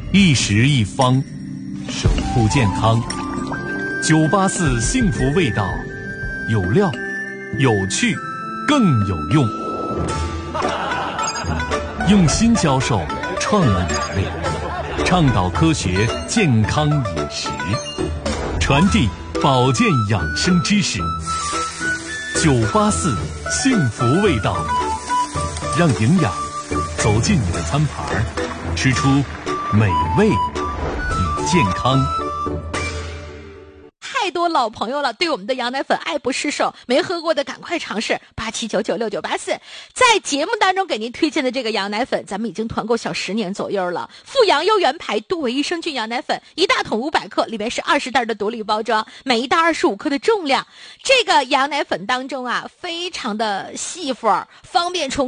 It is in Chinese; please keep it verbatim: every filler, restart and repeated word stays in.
一食一方，守护健康。九八四幸福味道，有料、有趣、更有用。用心教授创意美味，倡导科学健康饮食，传递保健养生知识。九八四幸福味道，让营养走进你的餐盘，吃出美味与健康。 太多老朋友了，对我们的羊奶粉爱不释手，没喝过的赶快尝试八七九九六九八四。在节目当中给您推荐的这个羊奶粉，咱们已经团购小十年左右了。富阳优原牌多维益生菌羊奶粉，一大桶五百克，里面是二十袋的独立包装，每一袋二十五克的重量。这个羊奶粉当中啊，非常的细份，方便冲